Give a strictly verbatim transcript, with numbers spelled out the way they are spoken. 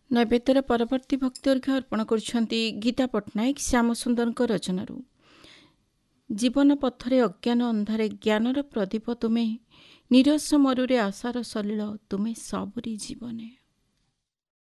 ନୈବେଦ୍ୟର ପରବର୍ତ୍ତୀ ଭକ୍ତି ଅର୍ଘ୍ୟ ଅର୍ପଣ କରୁଛନ୍ତି ଗୀତା ପଟ୍ଟନାୟକ ଶ୍ୟାମସୁନ୍ଦରଙ୍କ ରଚନାରୁ। ଜୀବନ ପଥରେ ଅଜ୍ଞାନ ଅନ୍ଧାରେ ଜ୍ଞାନର ପ୍ରଦୀପ ତୁମେ, ନିରସ ମରୁରେ ଆଶାର ସଲିଳ ତୁମେ ସବୁରି ଜୀବନେ।